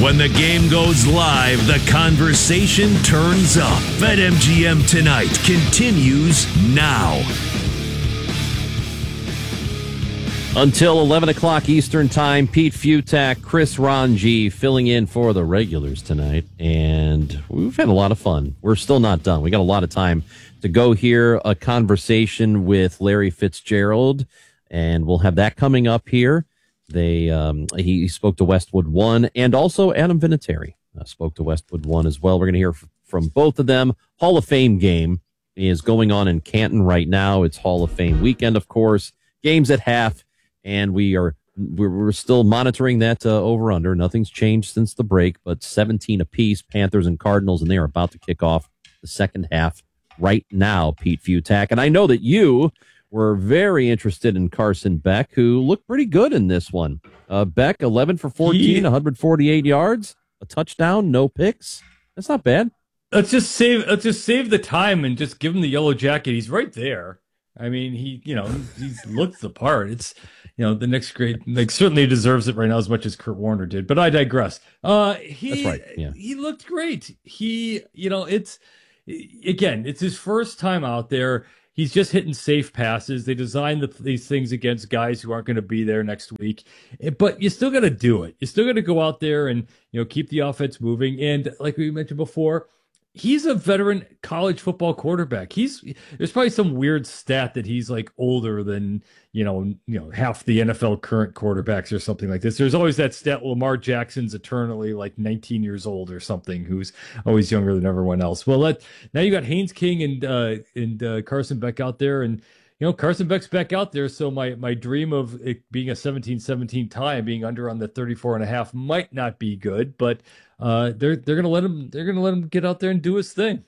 When the game goes live, the conversation turns up. BetMGM Tonight continues now. Until 11 o'clock Eastern Time, Pete Fiutak, Chris Ranji filling in for the regulars tonight. And we've had a lot of fun. We're still not done. We got a lot of time to go here. A conversation with Larry Fitzgerald, and we'll have that coming up here. He spoke to Westwood One, and also Adam Vinatieri spoke to Westwood One as well. We're going to hear from both of them. Hall of Fame game is going on in Canton right now. It's Hall of Fame weekend, of course. Games at half, and we're still monitoring that over-under. Nothing's changed since the break, but 17 apiece, Panthers and Cardinals, and they are about to kick off the second half right now, Pete Fiutak. And I know that you were very interested in Carson Beck, who looked pretty good in this one. Beck, 11 for 14, 148 yards, a touchdown, no picks. That's not bad. Let's just save the time and just give him the yellow jacket. He's right there. I mean, he looks the part. It's, the next grade, certainly deserves it right now as much as Kurt Warner did, but I digress. That's right. Yeah. He looked great. It's his first time out there. He's just hitting safe passes. They designed these things against guys who aren't going to be there next week. But you still got to do it. You still got to go out there and keep the offense moving. And like we mentioned before, he's a veteran college football quarterback. There's probably some weird stat that he's like older than half the NFL current quarterbacks or something like this. There's always that stat Lamar Jackson's eternally like 19 years old or something, who's always younger than everyone else. Well, now you got Haynes King and Carson Beck out there, and Carson Beck's back out there. So my dream of it being a 17-17 tie and being under on the 34.5 might not be good, but they're gonna let him get out there and do his thing.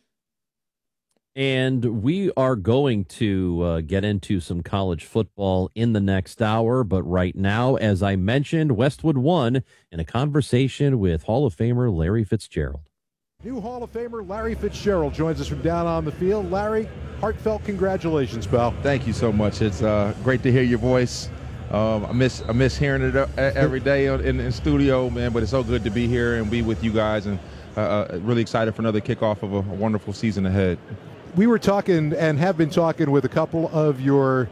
And we are going to get into some college football in the next hour. But right now, as I mentioned, Westwood One in a conversation with Hall of Famer Larry Fitzgerald. New Hall of Famer Larry Fitzgerald joins us from down on the field. Larry, heartfelt congratulations, pal. Thank you so much. It's great to hear your voice. I miss hearing it every day in studio, man, but it's so good to be here and be with you guys, and really excited for another kickoff of a wonderful season ahead. We were talking and have been talking with a couple of your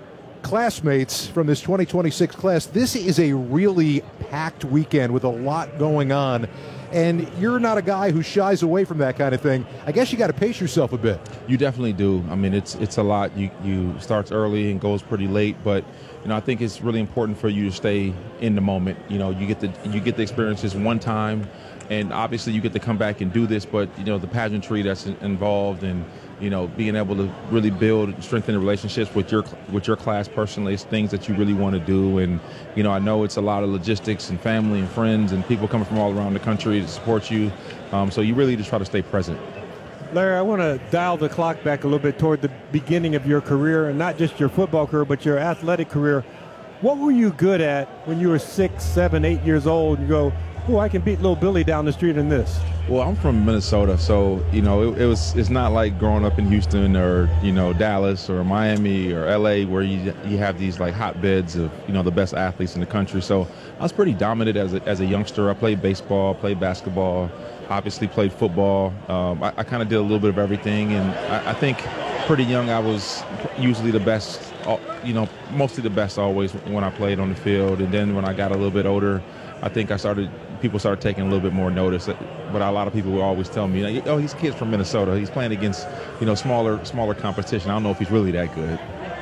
classmates from this 2026 class. This is a really packed weekend with a lot going on, and you're not a guy who shies away from that kind of thing. I guess you got to pace yourself a bit. You definitely do. I mean, it's a lot. You starts early and goes pretty late, but I think it's really important for you to stay in the moment. You get the experiences one time, and obviously you get to come back and do this, but the pageantry that's involved, and being able to really build and strengthen the relationships with your class personally is things that you really want to do. And I know it's a lot of logistics and family and friends and people coming from all around the country to support you, so you really just try to stay present. Larry, I want to dial the clock back a little bit toward the beginning of your career, and not just your football career, but your athletic career. What were you good at when you were 6, 7, 8 years old? And you go, oh, I can beat little Billy down the street in this. Well, I'm from Minnesota, so it's not like growing up in Houston or Dallas or Miami or LA, where you have these like hotbeds of the best athletes in the country. So I was pretty dominant as a youngster. I played baseball, played basketball, obviously played football. I kind of did a little bit of everything, and I think pretty young I was usually the best, mostly the best always when I played on the field. And then when I got a little bit older, I think people started taking a little bit more notice. But a lot of people would always tell me, oh, he's a kid from Minnesota. He's playing against, smaller competition. I don't know if he's really that good.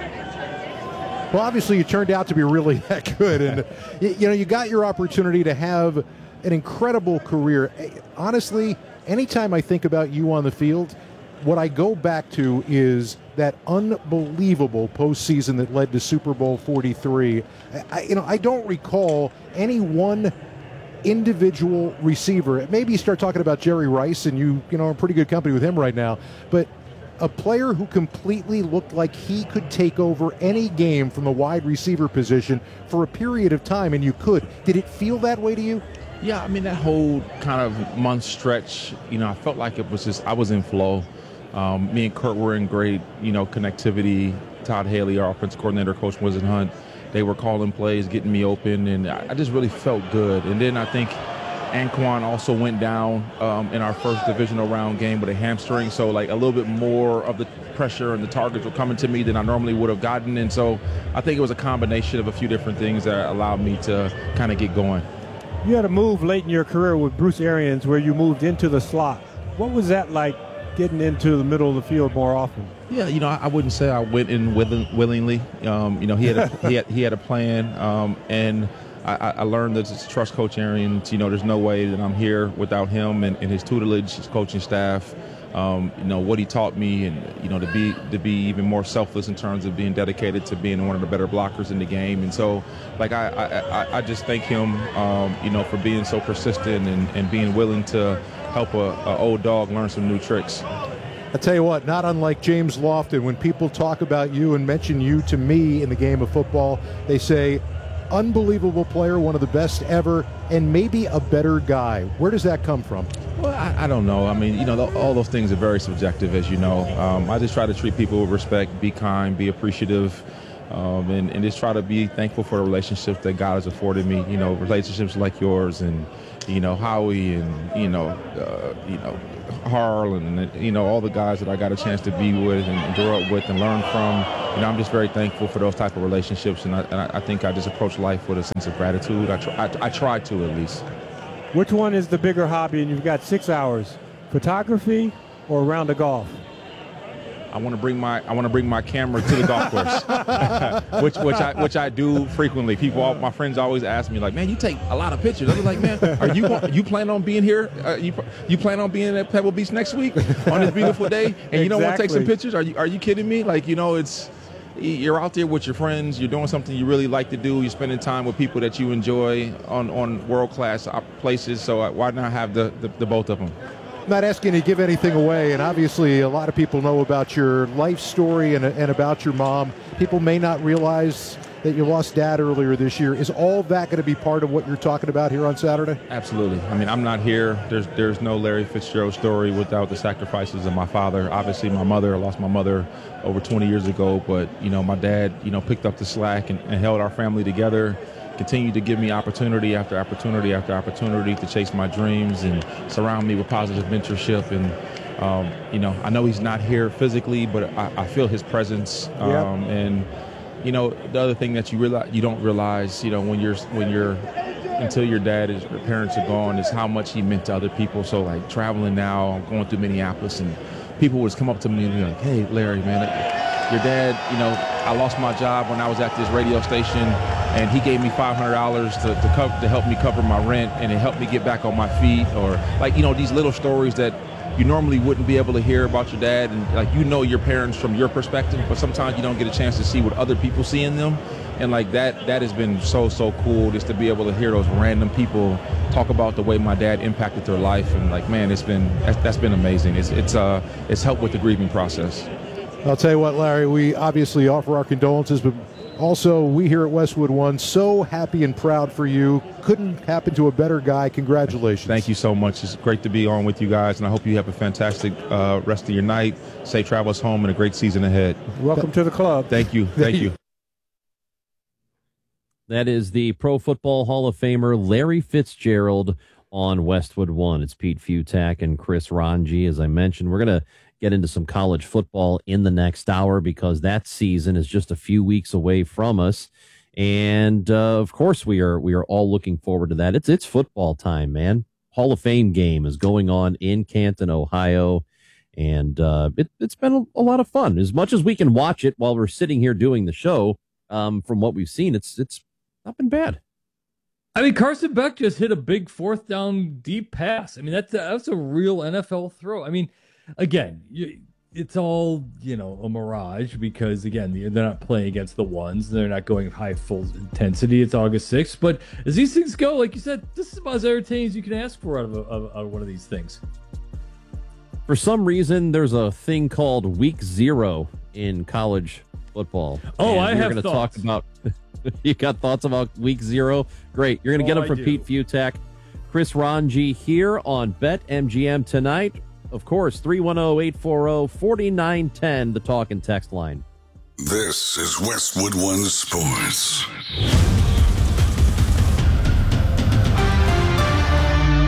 Well, obviously you turned out to be really that good. And, you got your opportunity to have an incredible career. Honestly, anytime I think about you on the field, what I go back to is that unbelievable postseason that led to Super Bowl 43. I don't recall any one individual receiver. Maybe you start talking about Jerry Rice, and you are in pretty good company with him right now. But a player who completely looked like he could take over any game from the wide receiver position for a period of time, and you could. Did it feel that way to you? Yeah, I mean, that whole kind of month stretch, I felt like it was just, I was in flow. Me and Kurt were in great, connectivity. Todd Haley, our offensive coordinator, Coach Winston Hunt, they were calling plays, getting me open, and I just really felt good. And then I think, Anquan also went down in our first divisional round game with a hamstring. So, like, a little bit more of the pressure and the targets were coming to me than I normally would have gotten. And so I think it was a combination of a few different things that allowed me to kind of get going. You had a move late in your career with Bruce Arians where you moved into the slot. What was that like, getting into the middle of the field more often? Yeah, I wouldn't say I went in willingly. He had a plan, and I learned that to trust Coach Arians. There's no way that I'm here without him and his tutelage, his coaching staff. What he taught me, and to be even more selfless in terms of being dedicated to being one of the better blockers in the game. And so, like, I just thank him, for being so persistent and being willing to help a old dog learn some new tricks. I tell you what, not unlike James Lofton, when people talk about you and mention you to me in the game of football, they say, unbelievable player, one of the best ever, and maybe a better guy. Where does that come from? Well, I don't know. I mean, all those things are very subjective, as you know. I just try to treat people with respect, be kind, be appreciative, and just try to be thankful for the relationships that God has afforded me. Relationships like yours and, Howie and, Harlan and, all the guys that I got a chance to be with and grow up with and learn from. I'm just very thankful for those type of relationships, and I think I just approach life with a sense of gratitude. I try to, at least. Which one is the bigger hobby? And you've got 6 hours: photography or a round of golf? I want to bring my camera to the golf course, which I do frequently. My friends always ask me, like, man, you take a lot of pictures. I was like, man, are you plan on being here? You plan on being at Pebble Beach next week on this beautiful day, and you don't want to take some pictures? Are you kidding me? Like, you're out there with your friends. You're doing something you really like to do. You're spending time with people that you enjoy on world-class places. So why not have the both of them? I'm not asking you to give anything away, and obviously a lot of people know about your life story and about your mom. People may not realize that you lost Dad earlier this year. Is all that going to be part of what you're talking about here on Saturday? Absolutely. I mean, I'm not here. There's no Larry Fitzgerald story without the sacrifices of my father. Obviously, I lost my mother over 20 years ago, but, my dad, picked up the slack and held our family together, continued to give me opportunity after opportunity after opportunity to chase my dreams and surround me with positive mentorship. And, I know he's not here physically, but I feel his presence. Yep. And, the other thing that you don't realize, when you're until your parents are gone, is how much he meant to other people. So, like, traveling now, I'm going through Minneapolis, and people would just come up to me and be like, hey, Larry, man, your dad, I lost my job when I was at this radio station, and he gave me $500 to help me cover my rent, and it helped me get back on my feet. Or, like, these little stories that you normally wouldn't be able to hear about your dad, and, like, your parents from your perspective, but sometimes you don't get a chance to see what other people see in them. And, like, that has been so cool, just to be able to hear those random people talk about the way my dad impacted their life. And, like, man, that's been amazing. It's helped with the grieving process. I'll tell you what, Larry, we obviously offer our condolences, but also we here at Westwood One so happy and proud for you. Couldn't happen to a better guy. Congratulations. Thank you so much. It's great to be on with you guys, and I hope you have a fantastic rest of your night. Safe travels home and a great season ahead. Welcome to the club. Thank you. Thank you. That is the Pro Football Hall of Famer Larry Fitzgerald on Westwood One. It's Pete Futak and Chris Ranji. As I mentioned, we're going to get into some college football in the next hour because that season is just a few weeks away from us. And, of course, we are all looking forward to that. It's football time, man. Hall of Fame game is going on in Canton, Ohio. And it's been a lot of fun. As much as we can watch it while we're sitting here doing the show, from what we've seen, it's not been bad. I mean, Carson Beck just hit a big fourth down deep pass. I mean, that's a real NFL throw. I mean, again, it's all, a mirage because, again, they're not playing against the ones. They're not going high full intensity. It's August 6th. But as these things go, like you said, this is about as entertaining as you can ask for out of one of these things. For some reason, there's a thing called Week 0 in college football. Oh, and I have gonna thoughts. Talk about. You got thoughts about Week 0? Great. You're going to get them from Pete Futak, Chris Ranji here on BetMGM tonight. Of course, 310-840-4910, the talk and text line. This is Westwood One Sports.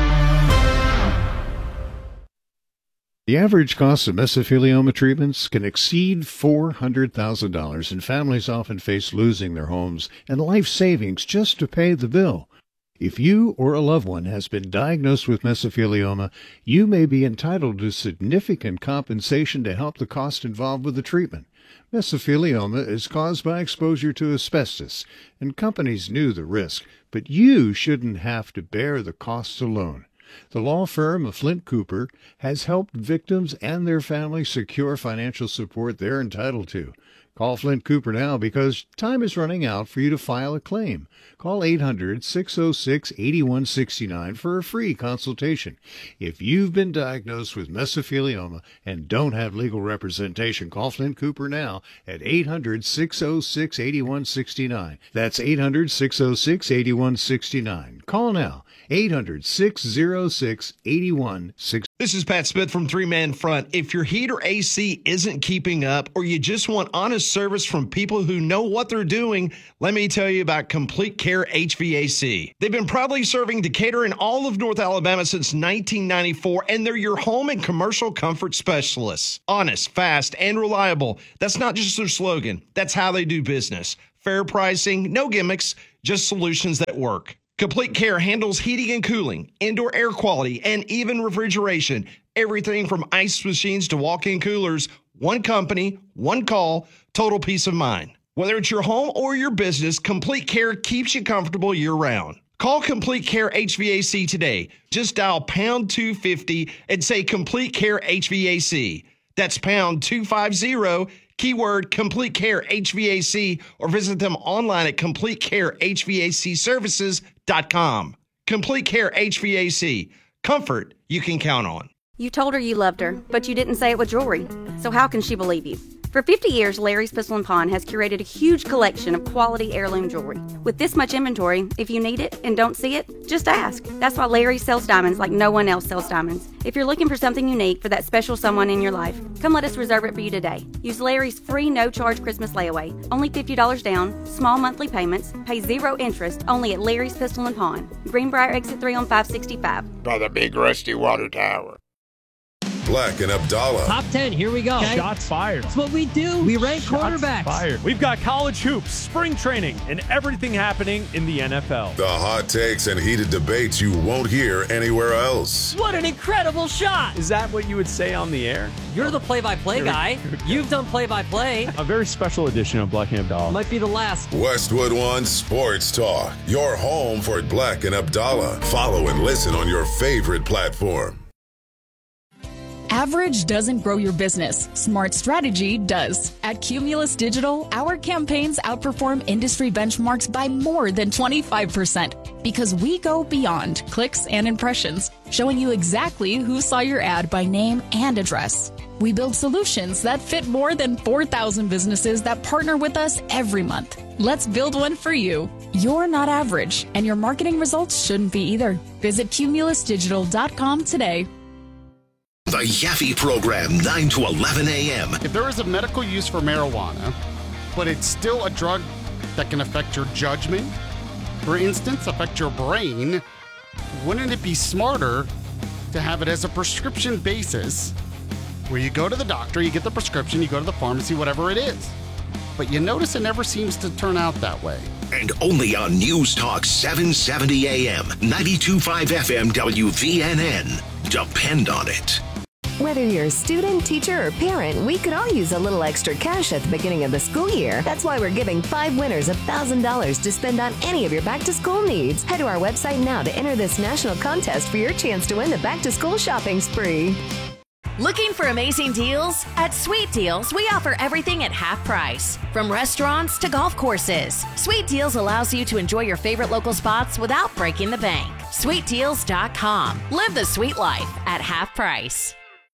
The average cost of mesothelioma treatments can exceed $400,000, and families often face losing their homes and life savings just to pay the bill. If you or a loved one has been diagnosed with mesothelioma, you may be entitled to significant compensation to help the cost involved with the treatment. Mesothelioma is caused by exposure to asbestos, and companies knew the risk, but you shouldn't have to bear the costs alone. The law firm of Flint Cooper has helped victims and their families secure financial support they're entitled to. Call Flint Cooper now because time is running out for you to file a claim. Call 800-606-8169 for a free consultation. If you've been diagnosed with mesothelioma and don't have legal representation, call Flint Cooper now at 800-606-8169. That's 800-606-8169. Call now. 800-606-8169. This is Pat Smith from Three Man Front. If your heat or AC isn't keeping up, or you just want honest service from people who know what they're doing, let me tell you about Complete Care HVAC. They've been proudly serving Decatur and all of North Alabama since 1994, and they're your home and commercial comfort specialists. Honest, fast, and reliable. That's not just their slogan. That's how they do business. Fair pricing, no gimmicks, just solutions that work. Complete Care handles heating and cooling, indoor air quality, and even refrigeration. Everything from ice machines to walk-in coolers. One company, one call, total peace of mind. Whether it's your home or your business, Complete Care keeps you comfortable year-round. Call Complete Care HVAC today. Just dial pound 250 and say Complete Care HVAC. That's pound 250, keyword Complete Care HVAC, or visit them online at CompleteCareHVACservices.com. Complete Care HVAC. Comfort you can count on. You told her you loved her, but you didn't say it with jewelry. So how can she believe you? For 50 years, Larry's Pistol and Pawn has curated a huge collection of quality heirloom jewelry. With this much inventory, if you need it and don't see it, just ask. That's why Larry sells diamonds like no one else sells diamonds. If you're looking for something unique for that special someone in your life, come let us reserve it for you today. Use Larry's free no-charge Christmas layaway. Only $50 down, small monthly payments, pay 0 interest, only at Larry's Pistol and Pawn. Greenbrier Exit 3 on 565. By the big rusty water tower. Black and Abdallah. Top 10, here we go. Okay. Shots fired. That's what we do. We rank quarterbacks. Fired. We've got college hoops, spring training, and everything happening in the NFL. The hot takes and heated debates you won't hear anywhere else. What an incredible shot. Is that what you would say on the air? You're the play-by-play guy. You've done play-by-play. A very special edition of Black and Abdallah. Might be the last. Westwood One Sports Talk. Your home for Black and Abdallah. Follow and listen on your favorite platform. Average doesn't grow your business. Smart strategy does. At Cumulus Digital, our campaigns outperform industry benchmarks by more than 25% because we go beyond clicks and impressions, showing you exactly who saw your ad by name and address. We build solutions that fit more than 4,000 businesses that partner with us every month. Let's build one for you. You're not average, and your marketing results shouldn't be either. Visit cumulusdigital.com today. The Yaffe Program, 9 to 11 a.m. If there is a medical use for marijuana, but it's still a drug that can affect your judgment, for instance, affect your brain, wouldn't it be smarter to have it as a prescription basis where you go to the doctor, you get the prescription, you go to the pharmacy, whatever it is. But you notice it never seems to turn out that way. And only on News Talk 770 a.m., 92.5 FM WVNN. Depend on it. Whether you're a student, teacher, or parent, we could all use a little extra cash at the beginning of the school year. That's why we're giving 5 winners $1,000 to spend on any of your back-to-school needs. Head to our website now to enter this national contest for your chance to win the back-to-school shopping spree. Looking for amazing deals? At Sweet Deals, we offer everything at half price. From restaurants to golf courses, Sweet Deals allows you to enjoy your favorite local spots without breaking the bank. SweetDeals.com. Live the sweet life at half price.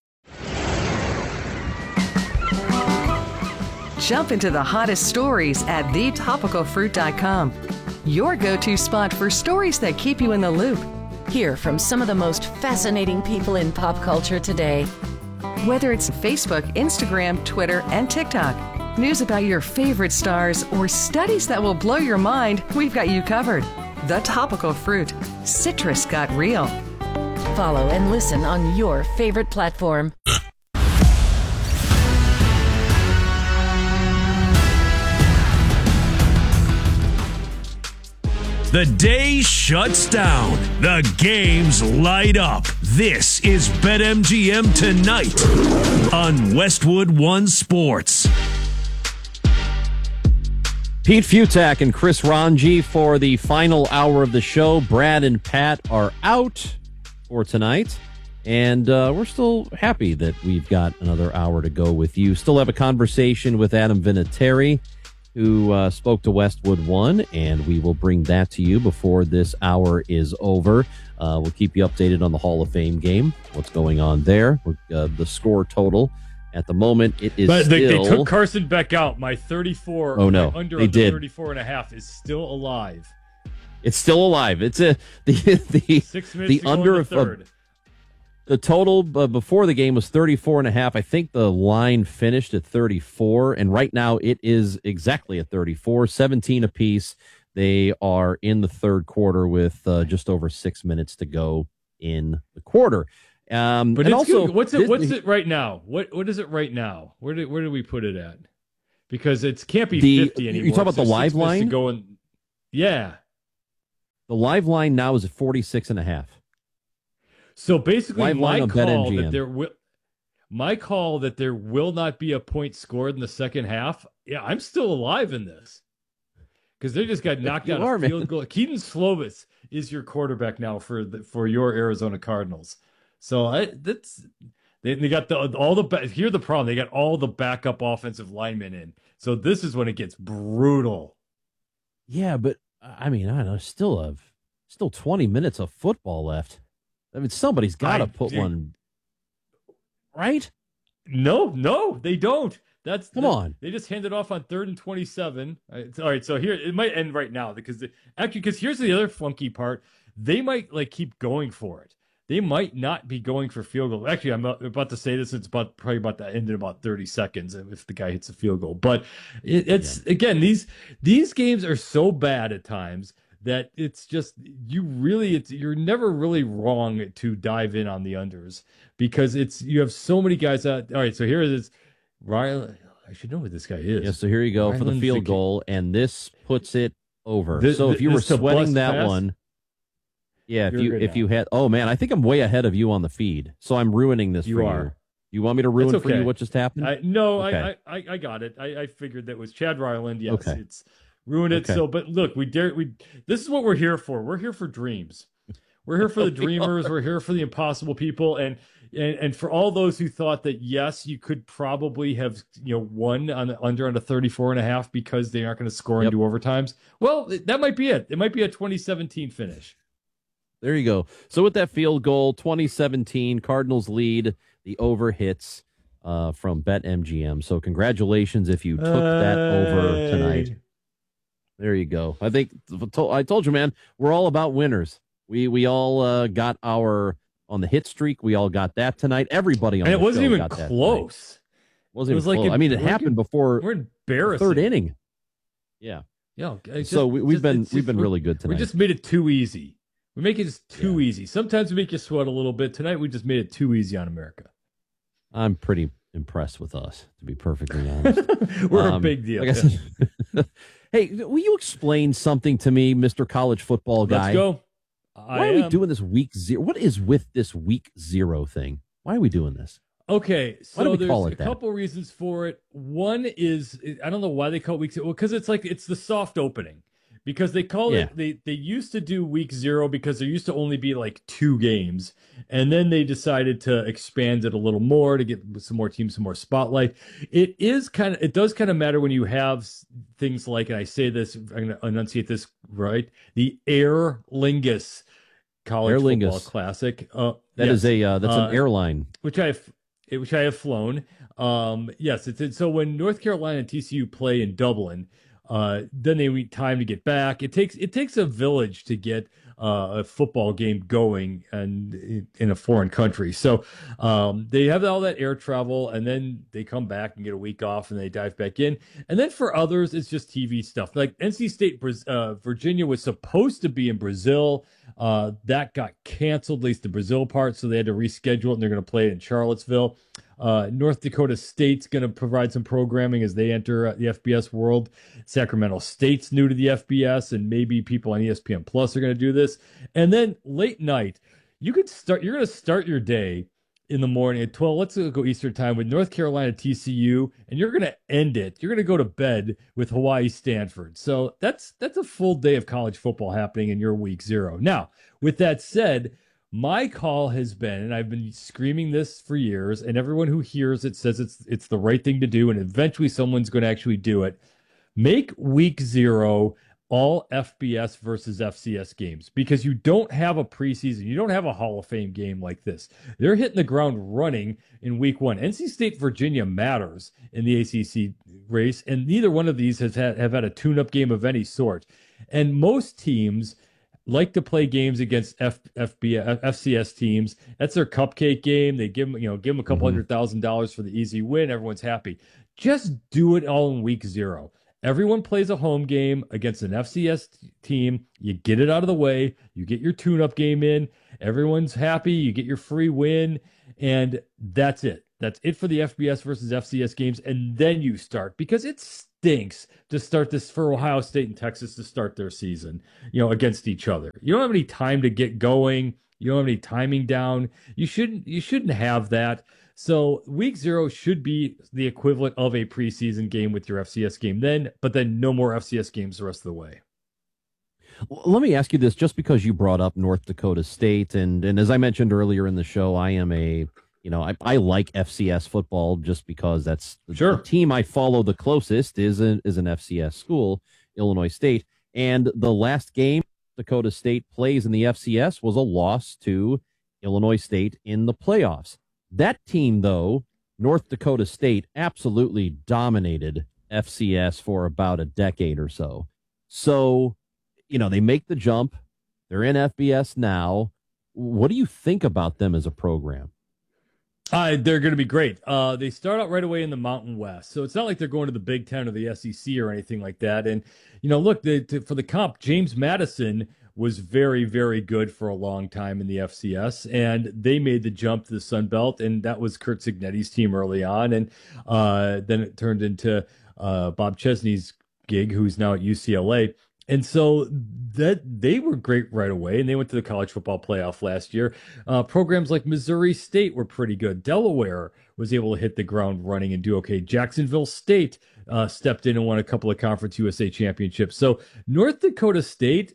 Jump into the hottest stories at thetopicalfruit.com. Your go-to spot for stories that keep you in the loop. Hear from some of the most fascinating people in pop culture today. Whether it's Facebook, Instagram, Twitter, and TikTok, news about your favorite stars, or studies that will blow your mind, we've got you covered. The Topical Fruit. Citrus got real. Follow and listen on your favorite platform. The day shuts down. The games light up. This is BetMGM Tonight on Westwood One Sports. Pete Futak and Chris Ranji for the final hour of the show. Brad and Pat are out for tonight. And we're still happy that we've got another hour to go with you. Still have a conversation with Adam Vinatieri, who spoke to Westwood One, and we will bring that to you before this hour is over. We'll keep you updated on the Hall of Fame game, what's going on there, the score total. At the moment, it is but they still... They took Carson Beck out. My 34, oh, no, my under they did. 34.5 is still alive. It's still alive. It's the 6 minutes the under the of third. The total before the game was 34.5. I think the line finished at 34, and right now it is exactly at 34, 17 apiece. They are in the third quarter with just over 6 minutes to go in the quarter. But and also, what's it right now? What is it right now? Where do we put it at? Because it can't be 50 anymore. You talk about the live line? Yeah. The live line now is at 46.5. So basically, live my line call that there will not be a point scored in the second half. Yeah, I'm still alive in this because they just got knocked out of field goal. Keaton Slovis is your quarterback now for your Arizona Cardinals. So they got here's the problem. They got all the backup offensive linemen in. So this is when it gets brutal. Yeah, but I mean, I don't know. Still 20 minutes of football left. I mean, somebody's got to put one, right? No, they don't. Come on. They just handed off on 3rd and 27. All right, so here it might end right now because here's the other funky part. They might keep going for it. They might not be going for field goal. Actually, I'm about to say this. It's probably about to end in about 30 seconds if the guy hits a field goal. But again, these games are so bad at times that it's just you're never really wrong to dive in on the unders because you have so many guys out. All right, so here it is. Ryan, I should know what this guy is. Yeah, so here you go for the field goal, and this puts it over. So if you were sweating that one, yeah, if you had, oh man, I think I'm way ahead of you on the feed, so I'm ruining this for you. You want me to ruin for you what just happened? No, okay. I got it. I figured that was Chad Ryland. Yes, okay. It's ruined it. Okay. So, but look, this is what we're here for. We're here for dreams. We're here for the dreamers. We're here for the impossible people, and for all those who thought that yes, you could probably have won on a 34.5 because they aren't going to score into overtimes. Well, that might be it. It might be a 2017 finish. There you go. So with that field goal, 2017 Cardinals lead. The over hits from BetMGM. So congratulations if you took that over tonight. There you go. I think I told you, man, we're all about winners. We all got our on the hit streak. We all got that tonight. Everybody on and the it wasn't show even got close. Wasn't even close. I mean, it happened before. We're embarrassing. Third inning. Yeah. Yeah. So we've been really good tonight. We just made it too easy. We make it just too easy. Sometimes we make you sweat a little bit. Tonight we just made it too easy on America. I'm pretty impressed with us, to be perfectly honest. We're a big deal. Hey, will you explain something to me, Mr. College Football Guy? Let's go. Why are we doing this week 0? What is with this week 0 thing? Why are we doing this? Okay, so there's a that? couple reasons for it. One is, I don't know why they call it week 0. Well, because it's the soft opening. Because they call it, they used to do week 0 because there used to only be 2 games. And then they decided to expand it a little more to get some more teams, some more spotlight. It does kind of matter when you have things like, and I say this, I'm going to enunciate this right, the Aer Lingus College Football Classic. That's an airline. Which I have flown. Yes, so when North Carolina and TCU play in Dublin, then they need time to get back. It takes a village to get a football game going and in a foreign country. So they have all that air travel, and then they come back and get a week off, and they dive back in. And then for others, it's just TV stuff. Like NC State, Virginia was supposed to be in Brazil. That got canceled, at least the Brazil part, so they had to reschedule it, and they're going to play it in Charlottesville. North Dakota State's going to provide some programming as they enter the FBS world. Sacramento State's new to the FBS, and maybe people on ESPN Plus are going to do this. And then late night, you're going to start your day in the morning at 12. Let's go Eastern time with North Carolina TCU, and you're going to end it. You're going to go to bed with Hawaii Stanford. So that's a full day of college football happening in your week 0. Now, with that said, my call has been, and I've been screaming this for years, and everyone who hears it says it's the right thing to do, and eventually someone's going to actually do it. Make week 0 all FBS versus FCS games, because you don't have a preseason. You don't have a Hall of Fame game like this. They're hitting the ground running in week 1. NC State, Virginia matters in the ACC race, and neither one of these have had a tune-up game of any sort. And most teams like to play games against FCS teams. That's their cupcake game. They give them a couple $100,000 for the easy win. Everyone's happy. Just do it all in week 0. Everyone plays a home game against an FCS team. You get it out of the way. You get your tune-up game in. Everyone's happy. You get your free win, and that's it. That's it for the FBS versus FCS games, and then you start, because it stinks to start this for Ohio State and Texas to start their season, against each other. You don't have any time to get going. You don't have any timing down. You shouldn't have that. So week 0 should be the equivalent of a preseason game with your FCS game but then no more FCS games the rest of the way. Let me ask you this, just because you brought up North Dakota State, and as I mentioned earlier in the show, I am I like FCS football just because that's the team I follow the closest is an FCS school, Illinois State. And the last game Dakota State plays in the FCS was a loss to Illinois State in the playoffs. That team, though, North Dakota State, absolutely dominated FCS for about a decade or so. So, they make the jump. They're in FBS now. What do you think about them as a program? They're going to be great. They start out right away in the Mountain West. So it's not like they're going to the Big Ten or the SEC or anything like that. And, look, for the comp, James Madison was very, very good for a long time in the FCS, and they made the jump to the Sun Belt, and that was Curt Cignetti's team early on, and then it turned into Bob Chesney's gig, who's now at UCLA. And so that they were great right away, and they went to the college football playoff last year. Programs like Missouri State were pretty good. Delaware was able to hit the ground running and do okay. Jacksonville State stepped in and won a couple of Conference USA championships. So North Dakota State,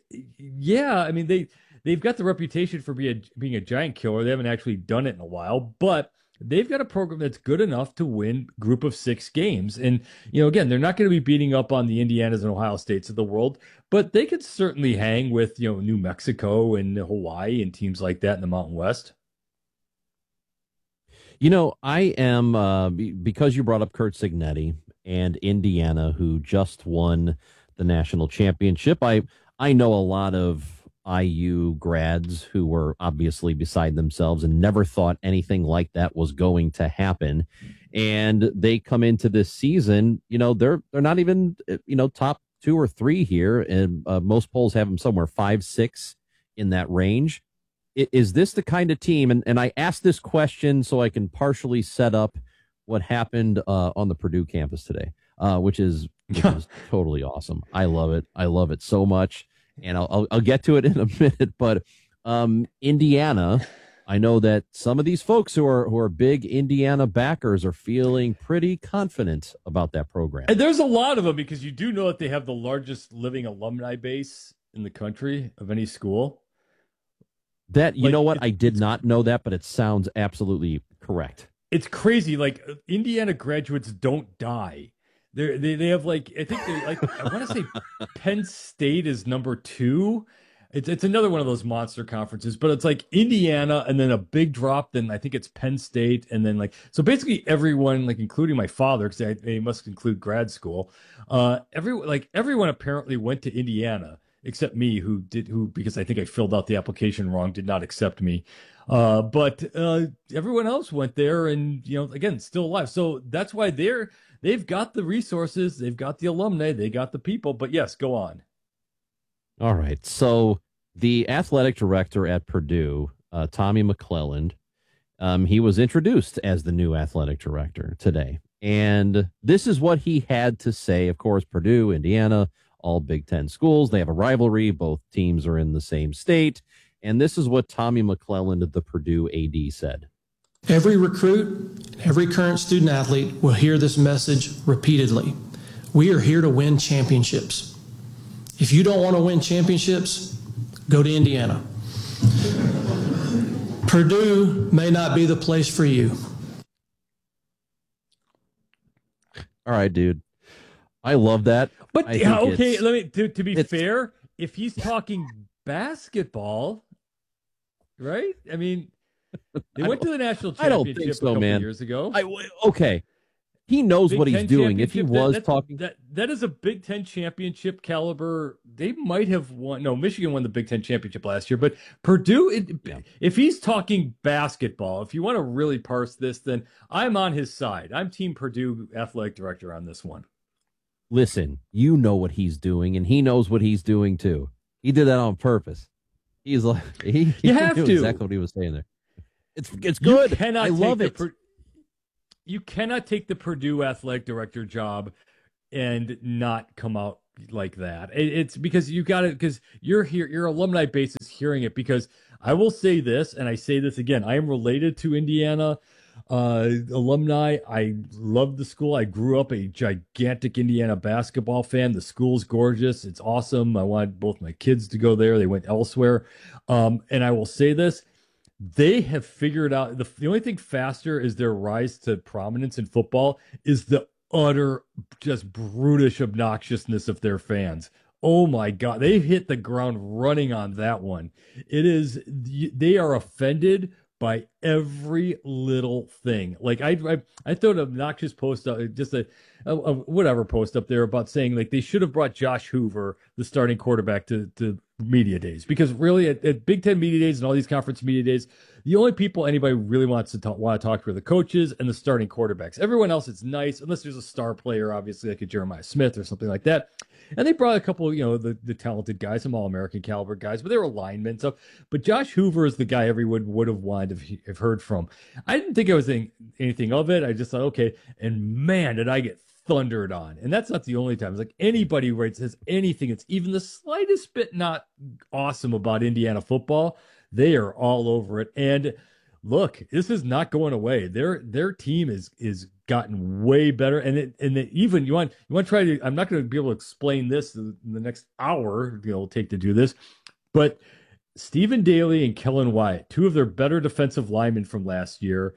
they've got the reputation for being a giant killer. They haven't actually done it in a while, but they've got a program that's good enough to win group of 6 games. And, again, they're not going to be beating up on the Indianas and Ohio States of the world, but they could certainly hang with, New Mexico and Hawaii and teams like that in the Mountain West. I am, because you brought up Curt Cignetti and Indiana, who just won the national championship. I know a lot of IU grads who were obviously beside themselves and never thought anything like that was going to happen. And they come into this season, they're not even, top 2 or 3 here. And most polls have them somewhere 5, 6 in that range. Is this the kind of team? And I asked this question so I can partially set up what happened on the Purdue campus today, which is totally awesome. I love it. I love it so much. And I'll get to it in a minute, but Indiana, I know that some of these folks who are big Indiana backers are feeling pretty confident about that program. And there's a lot of them, because you do know that they have the largest living alumni base in the country of any school. That, you know what? I did not know that, but it sounds absolutely correct. It's crazy. Like, Indiana graduates don't die. They have I think they're I want to say Penn State is number 2. It's another one of those monster conferences, but it's like Indiana and then a big drop. Then I think it's Penn State. And then so basically everyone, including my father, because they must include grad school. Everyone apparently went to Indiana except me, who because I think I filled out the application wrong, did not accept me. But everyone else went there and, again, still alive. So that's why they've got the resources, they've got the alumni, they got the people. But yes, go on. All right. So the athletic director at Purdue, Tommy McClelland, He was introduced as the new athletic director today. And this is what he had to say. Of course, Purdue, Indiana, all Big Ten schools. They have a rivalry. Both teams are in the same state. And this is what Tommy McClelland, the Purdue AD, said. Every recruit, every current student athlete will hear this message repeatedly. We are here to win championships. If you don't want to win championships, go to Indiana. Purdue may not be the place for you. All right, dude. I love that. But okay, let me to be fair, if he's talking basketball, right? I mean, they went to the national championship I don't think so, a couple man. years ago. Okay. He knows Big what he's Ten doing. If he championship, was talking, that is a Big Ten championship caliber. They might have won. No, Michigan won the Big Ten championship last year. But Purdue, if he's talking basketball, if you want to really parse this, then I'm on his side. I'm Team Purdue athletic director on this one. listen, you know what he's doing, and he knows what he's doing too. He did that on purpose. He's like he have knew to. exactly what he was saying there. It's good. I love it. You cannot take the Purdue athletic director job and not come out like that. It's because you got it, because you're here, your alumni base is hearing it. Because I will say this, and I say this again, I am related to Indiana alumni. I love the school. I grew up a gigantic Indiana basketball fan. The school's gorgeous. It's awesome. I want both my kids to go there. They went elsewhere. And I will say this, they have figured out the only thing faster is their rise to prominence in football is the utter just brutish obnoxiousness of their fans. Oh my God, they hit the ground running on that one. It is, they are offended by every little thing. Like I threw an obnoxious post up, just a whatever post up there about saying like they should have brought Josh Hoover, the starting quarterback, to media days, because really at Big Ten media days and all these conference media days, the only people anybody really wants to talk to are the coaches and the starting quarterbacks. Everyone else, it's nice unless there's a star player, obviously like a Jeremiah Smith or something like that. And they brought a couple of, the talented guys, some All-American caliber guys, but they were linemen and stuff. But Josh Hoover is the guy everyone would have wanted to have heard from. I didn't think I was anything of it. I just thought, okay. And man, did I get thundered on. And that's not the only time. It's like anybody who says anything that's even the slightest bit not awesome about Indiana football, they are all over it. And look, this is not going away. Their team is gotten way better. And even you want to try to, I'm not going to be able to explain this in the next hour it'll take to do this, but Stephen Daly and Kellen Wyatt, two of their better defensive linemen from last year,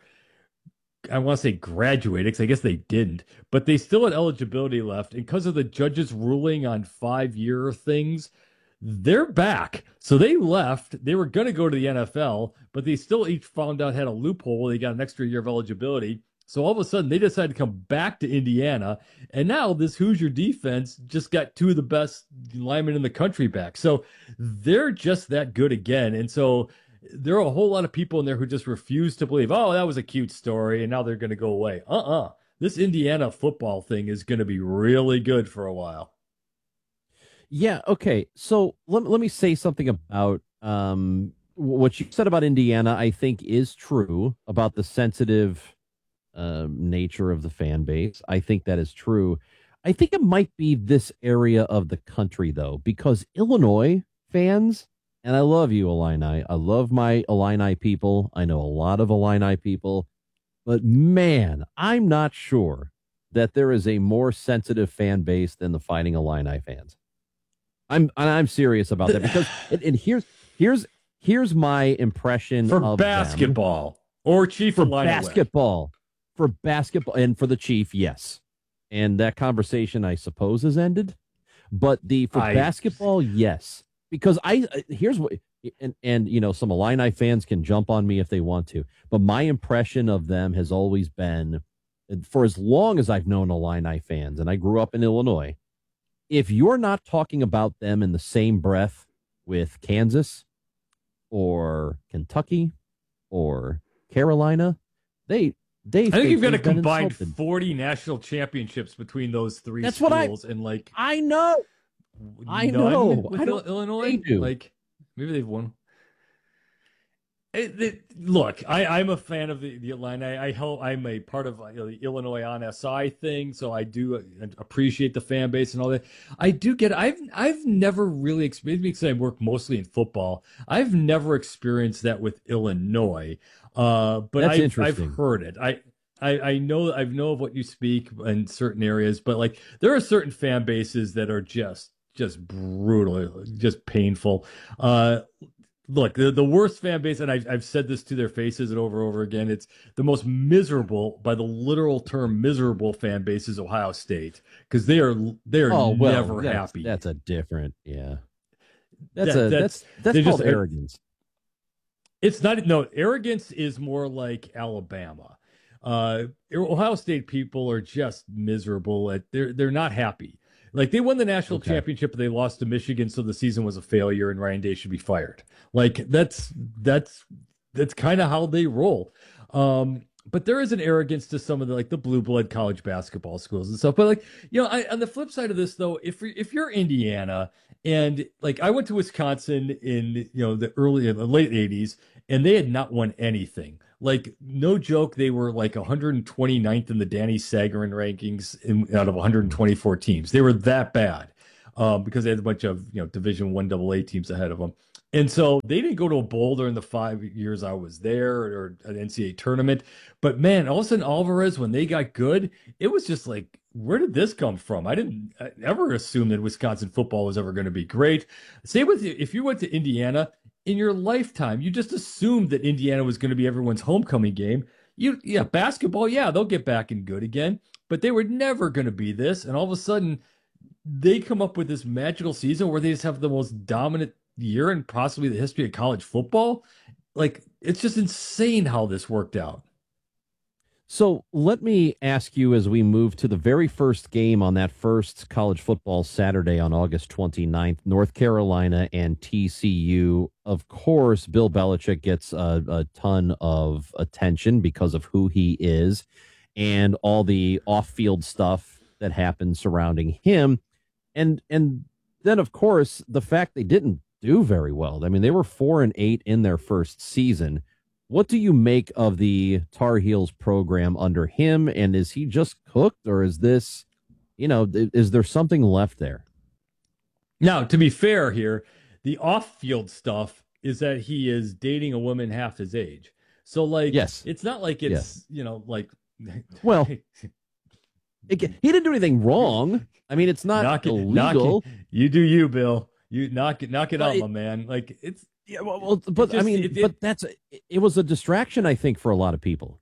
I want to say graduated, because I guess they didn't, but they still had eligibility left. And because of the judge's ruling on 5-year things, they're back. So they left. They were going to go to the NFL, but they still each found out had a loophole. They got an extra year of eligibility. So all of a sudden, they decided to come back to Indiana. And now this Hoosier defense just got two of the best linemen in the country back. So they're just that good again. And so there are a whole lot of people in there who just refuse to believe, oh, that was a cute story, and now they're going to go away. This Indiana football thing is going to be really good for a while. Yeah, okay. So let me say something about what you said about Indiana, I think is true about the sensitive nature of the fan base. I think that is true. I think it might be this area of the country, though, because Illinois fans, and I love you, Illini. I love my Illini people. I know a lot of Illini people. But, man, I'm not sure that there is a more sensitive fan base than the Fighting Illini fans. I'm serious about that, because and here's my impression for of basketball them. Or Chief for basketball. For basketball and for the Chief, yes. And that conversation, I suppose, has ended. But for basketball, yes. Because here's what, and some Illini fans can jump on me if they want to, but my impression of them has always been, for as long as I've known Illini fans, and I grew up in Illinois, if you're not talking about them in the same breath with Kansas or Kentucky or Carolina, I think you've got to combine 40 national championships between those three schools. I know. I know. Illinois, they do. like maybe they've won. Look, I'm a fan of the Illini. I'm a part of the Illinois on SI thing, so I do appreciate the fan base and all that. I do get. I've never really experienced, because I work mostly in football. I've never experienced that with Illinois, but I've heard it. I know of what you speak in certain areas, but like there are certain fan bases that are just brutal, just painful. Look, the worst fan base, and I've said this to their faces and over again, it's the most miserable, by the literal term miserable fan base, is Ohio State, because they are never happy. That's a different, yeah. That's called arrogance. It's not. No, arrogance is more like Alabama. Ohio State people are just miserable. They're not happy. Like, they won the national championship, but they lost to Michigan, so the season was a failure, and Ryan Day should be fired. Like, that's kind of how they roll. But there is an arrogance to some of the blue blood college basketball schools and stuff. But on the flip side of this, though, if you're Indiana, and like I went to Wisconsin in the late '80s, and they had not won anything. Like, no joke, they were like 129th in the Danny Sagarin rankings out of 124 teams. They were that bad because they had a bunch of Division I AA teams ahead of them. And so they didn't go to a bowl during the 5 years I was there, or an NCAA tournament. But man, all of a sudden Alvarez, when they got good, it was just like, where did this come from? I didn't ever assume that Wisconsin football was ever going to be great. Same with you. If you went to Indiana, in your lifetime, you just assumed that Indiana was going to be everyone's homecoming game. Basketball, they'll get back in good again, but they were never going to be this. And all of a sudden, they come up with this magical season where they just have the most dominant year in possibly the history of college football. Like, it's just insane how this worked out. So let me ask you, as we move to the very first game on that first college football Saturday on August 29th, North Carolina and TCU. Of course, Bill Belichick gets a ton of attention because of who he is and all the off-field stuff that happened surrounding him. And then, of course, the fact they didn't do very well. I mean, they were 4-8 in their first season. What do you make of the Tar Heels program under him? And is he just cooked, or is this, is there something left there? Now, to be fair here, the off-field stuff is that he is dating a woman half his age. So, yes, it's not like it's, well, he didn't do anything wrong. I mean, it's not illegal. You do you, Bill. You knock it out, my man. Like, it's. Yeah, but it was a distraction, I think, for a lot of people.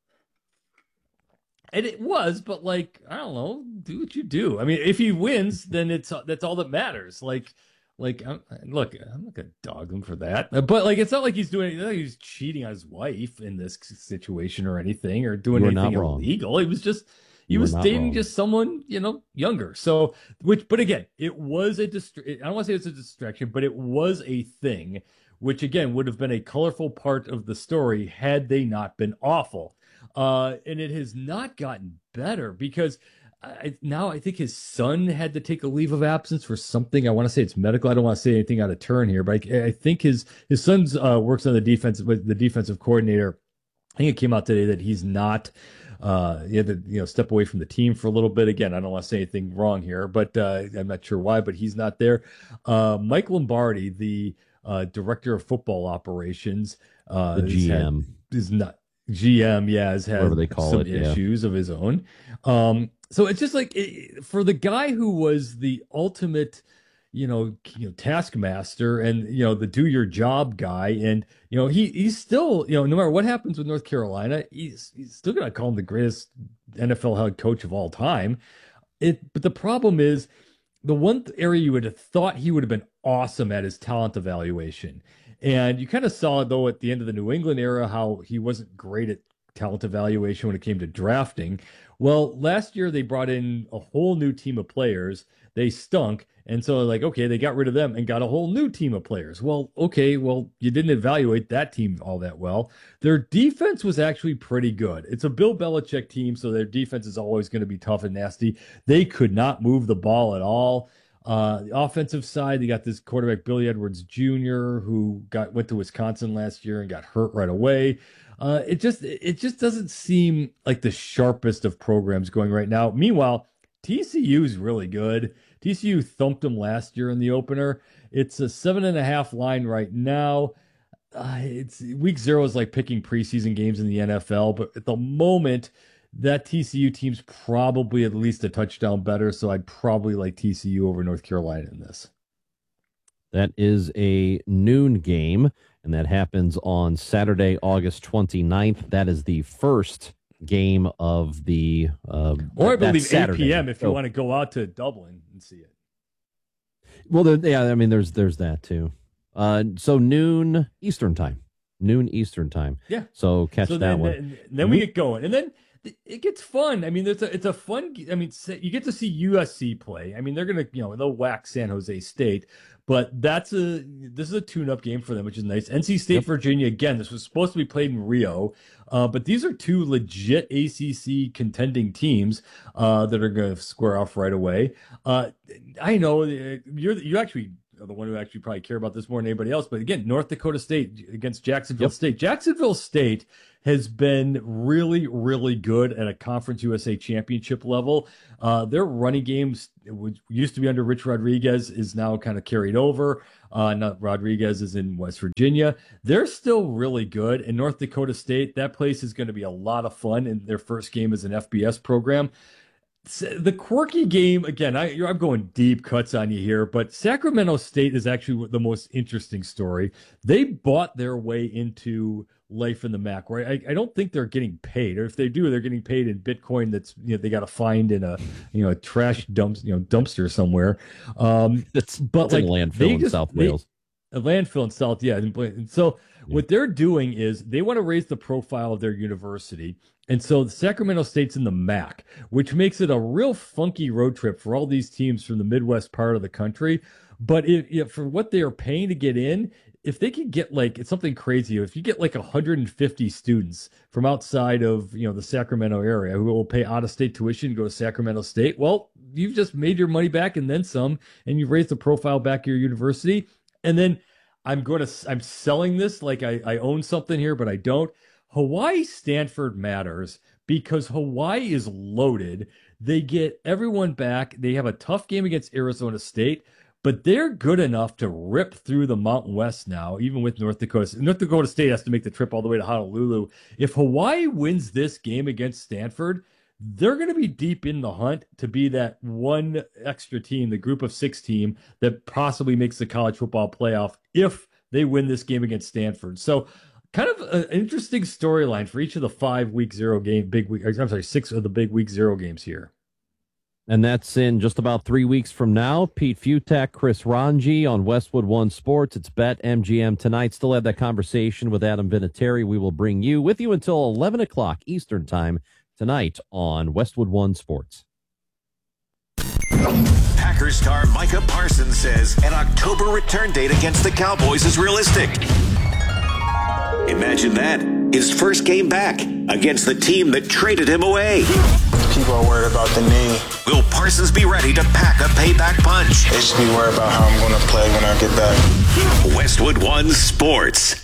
And it was, but I don't know, do what you do. I mean, if he wins, then that's all that matters. Look, I'm not gonna dog him for that, but it's not like he's doing anything. He's cheating on his wife in this situation or anything, or doing anything illegal. He was dating just someone, younger. So, but again, it was I don't want to say it's a distraction, but it was a thing, which again would have been a colorful part of the story had they not been awful. And it has not gotten better, because now I think his son had to take a leave of absence for something. I want to say it's medical. I don't want to say anything out of turn here, but I think his son's works on the defense with the defensive coordinator. I think it came out today that he's not. He had to step away from the team for a little bit. Again, I don't want to say anything wrong here, but I'm not sure why, but he's not there. Mike Lombardi, the director of football operations, the GM, is not GM. Yeah, has had some issues of his own. So it's just for the guy who was the ultimate, taskmaster and, the do your job guy. And, he's still, no matter what happens with North Carolina, he's still going to call him the greatest NFL head coach of all time. But the problem is, the one area you would have thought he would have been awesome at is talent evaluation. And you kind of saw, though, at the end of the New England era, how he wasn't great at talent evaluation when it came to drafting. Well, last year they brought in a whole new team of players. They stunk. And so they got rid of them and got a whole new team of players. Well, you didn't evaluate that team all that well. Their defense was actually pretty good. It's a Bill Belichick team, so their defense is always going to be tough and nasty. They could not move the ball at all. The offensive side, they got this quarterback Billy Edwards Jr. who went to Wisconsin last year and got hurt right away. It just doesn't seem like the sharpest of programs going right now. Meanwhile, TCU is really good. TCU thumped them last year in the opener. It's a 7.5 line right now. It's week 0 is like picking preseason games in the NFL, but at the moment, that TCU team's probably at least a touchdown better, so I'd probably like TCU over North Carolina in this. That is a noon game, and that happens on Saturday, August 29th. That is the first game of the or I believe 8 p.m. if you want to go out to Dublin and see it. Well, there's that too. So noon Eastern time. Yeah. So catch that one. Then we get going, and then it gets fun. I mean, it's a fun. I mean, you get to see USC play. I mean, they're gonna they'll whack San Jose State, but this is a tune-up game for them, which is nice. NC State, Virginia. Again, this was supposed to be played in Rio, but these are two legit ACC contending teams that are going to square off right away. I know you actually are the one who actually probably care about this more than anybody else. But again, North Dakota State against Jacksonville State. Jacksonville State has been really, really good at a Conference USA championship level. Their running games, which used to be under Rich Rodriguez, is now kind of carried over. Not Rodriguez is in West Virginia. They're still really good. And North Dakota State, that place is going to be a lot of fun. And their first game is an FBS program. The quirky game, again, I'm going deep cuts on you here, but Sacramento State is actually the most interesting story. They bought their way into life in the MAC, where I don't think they're getting paid, or if they do, they're getting paid in Bitcoin that's they got to find in a trash dumpster somewhere. It's like a landfill in South Wales. A landfill in South, yeah. And so what they're doing is they want to raise the profile of their university. And so Sacramento State's in the MAC, which makes it a real funky road trip for all these teams from the Midwest part of the country. But if for what they are paying to get in, if they could get it's something crazy. If you get 150 students from outside of the Sacramento area who will pay out-of-state tuition to go to Sacramento State, well, you've just made your money back and then some, and you've raised the profile back of your university. And then I'm selling this like I own something here, but I don't. Hawaii Stanford matters because Hawaii is loaded. They get everyone back. They have a tough game against Arizona State, but they're good enough to rip through the Mountain West now, even with North Dakota. North Dakota State has to make the trip all the way to Honolulu. If Hawaii wins this game against Stanford, they're going to be deep in the hunt to be that one extra team, the group of 6 team that possibly makes the college football playoff if they win this game against Stanford. So kind of an interesting storyline for each of the 5 week 0 game, 6 of the big week 0 games here. And that's in just about 3 weeks from now. Pete Futak, Chris Ranji on Westwood One Sports. It's BetMGM tonight. Still have that conversation with Adam Vinatieri. We will bring you with you until 11 o'clock Eastern time tonight on Westwood One Sports. Packers star Micah Parsons says an October return date against the Cowboys is realistic. Imagine that. His first game back against the team that traded him away. People are worried about the knee. Will Parsons be ready to pack a payback punch? They should be worried about how I'm going to play when I get back. Westwood One Sports.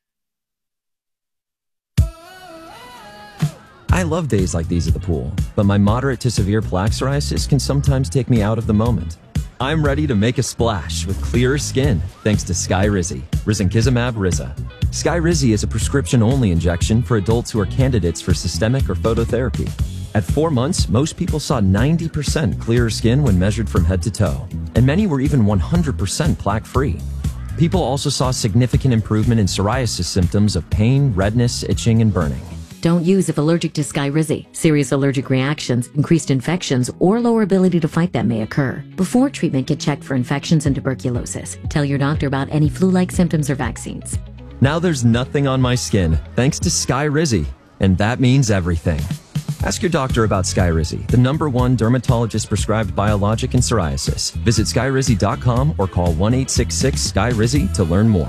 I love days like these at the pool, but my moderate to severe plaque psoriasis can sometimes take me out of the moment. I'm ready to make a splash with clearer skin thanks to Skyrizi, Risankizumab Riza. Skyrizi is a prescription-only injection for adults who are candidates for systemic or phototherapy. At 4 months, most people saw 90% clearer skin when measured from head to toe, and many were even 100% plaque-free. People also saw significant improvement in psoriasis symptoms of pain, redness, itching, and burning. Don't use if allergic to Skyrizi. Serious allergic reactions, increased infections, or lower ability to fight them may occur. Before treatment, get checked for infections and tuberculosis. Tell your doctor about any flu-like symptoms or vaccines. Now there's nothing on my skin thanks to Skyrizi, and that means everything. Ask your doctor about Skyrizi, the #1 dermatologist-prescribed biologic in psoriasis. Visit Skyrizi.com or call 1-866-SKYRIZI to learn more.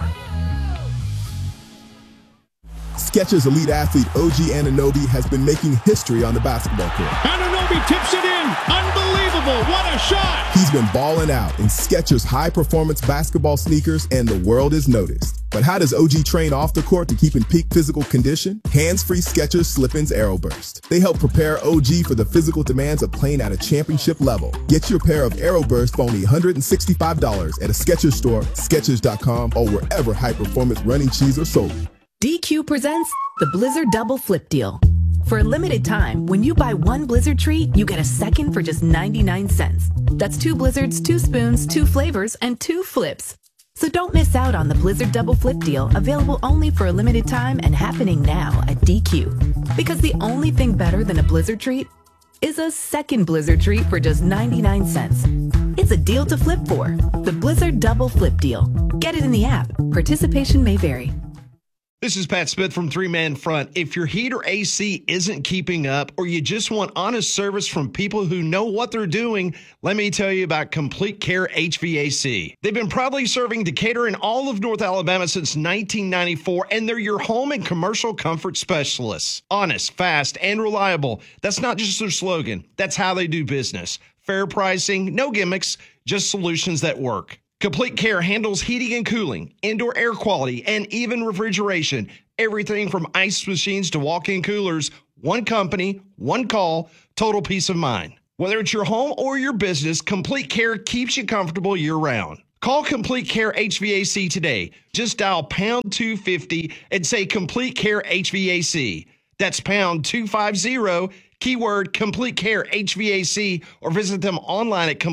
Skechers elite athlete OG Anunoby has been making history on the basketball court. Anunoby Obi tips it in. Unbelievable. What a shot. He's been balling out in Skechers high-performance basketball sneakers, and the world has noticed. But how does OG train off the court to keep in peak physical condition? Hands-free Skechers Slip-ins AeroBurst. They help prepare OG for the physical demands of playing at a championship level. Get your pair of AeroBurst for only $165 at a Skechers store, Skechers.com, or wherever high-performance running shoes are sold. DQ presents the Blizzard Double Flip Deal. For a limited time, when you buy one Blizzard treat, you get a second for just 99 cents. That's 2 Blizzards, 2 spoons, 2 flavors, and 2 flips. So don't miss out on the Blizzard Double Flip Deal, available only for a limited time and happening now at DQ. Because the only thing better than a Blizzard treat is a second Blizzard treat for just 99 cents. It's a deal to flip for. The Blizzard Double Flip Deal. Get it in the app. Participation may vary. This is Pat Smith from Three Man Front. If your heat or AC isn't keeping up, or you just want honest service from people who know what they're doing, let me tell you about Complete Care HVAC. They've been proudly serving Decatur and all of North Alabama since 1994, and they're your home and commercial comfort specialists. Honest, fast, and reliable. That's not just their slogan. That's how they do business. Fair pricing, no gimmicks, just solutions that work. Complete Care handles heating and cooling, indoor air quality, and even refrigeration. Everything from ice machines to walk-in coolers. One company, one call, total peace of mind. Whether it's your home or your business, Complete Care keeps you comfortable year-round. Call Complete Care HVAC today. Just dial pound 250 and say Complete Care HVAC. That's pound 250, keyword Complete Care HVAC, or visit them online at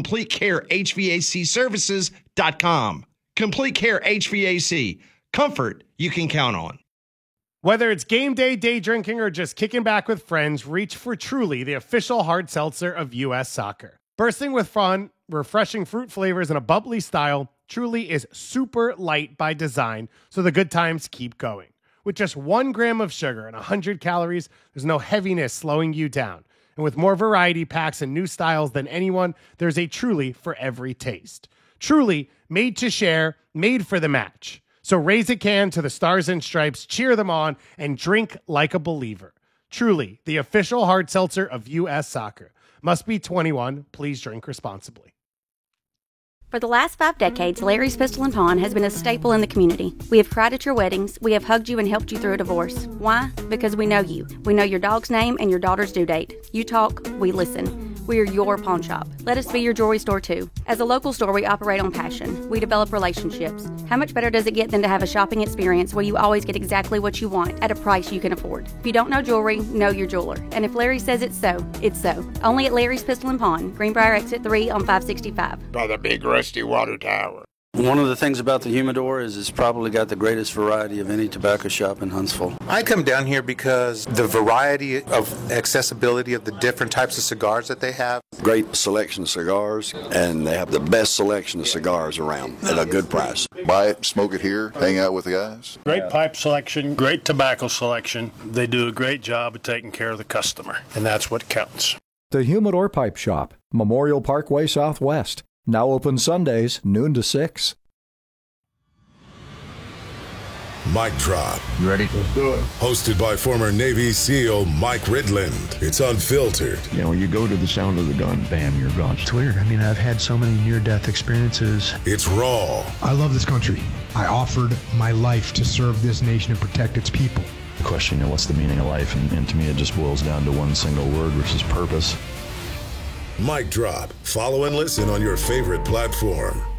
CompleteCareHVACServices.com. Complete Care HVAC. Comfort you can count on. Whether it's game day, day drinking, or just kicking back with friends, reach for Truly, the official hard seltzer of U.S. Soccer. Bursting with fun, refreshing fruit flavors, and a bubbly style, Truly is super light by design, so the good times keep going. With just 1 gram of sugar and 100 calories, there's no heaviness slowing you down. And with more variety packs and new styles than anyone, there's a Truly for every taste. Truly, made to share, made for the match. So raise a can to the Stars and Stripes, cheer them on, and drink like a believer. Truly, the official hard seltzer of U.S. Soccer. Must be 21. Please drink responsibly. For the last 5 decades, Larry's Pistol and Pawn has been a staple in the community. We have cried at your weddings. We have hugged you and helped you through a divorce. Why? Because we know you. We know your dog's name and your daughter's due date. You talk, we listen. We are your pawn shop. Let us be your jewelry store too. As a local store, we operate on passion. We develop relationships. How much better does it get than to have a shopping experience where you always get exactly what you want at a price you can afford? If you don't know jewelry, know your jeweler. And if Larry says it's so, it's so. Only at Larry's Pistol and Pawn, Greenbrier Exit 3 on 565. By the big rusty water tower. One of the things about the Humidor is it's probably got the greatest variety of any tobacco shop in Huntsville. I come down here because the variety of accessibility of the different types of cigars that they have. Great selection of cigars, and they have the best selection of cigars around at a good price. Buy it, smoke it here, hang out with the guys. Great pipe selection, great tobacco selection. They do a great job of taking care of the customer, and that's what counts. The Humidor Pipe Shop, Memorial Parkway Southwest. Now open Sundays, noon to 6. Mic Drop. You ready? Let's do it. Hosted by former Navy SEAL Mike Ridland. It's unfiltered. You know, you go to the sound of the gun, bam, you're gone. It's weird. I mean, I've had so many near-death experiences. It's raw. I love this country. I offered my life to serve this nation and protect its people. The question, you know, what's the meaning of life? And to me, it just boils down to one single word, which is purpose. Mic Drop. Follow and listen on your favorite platform.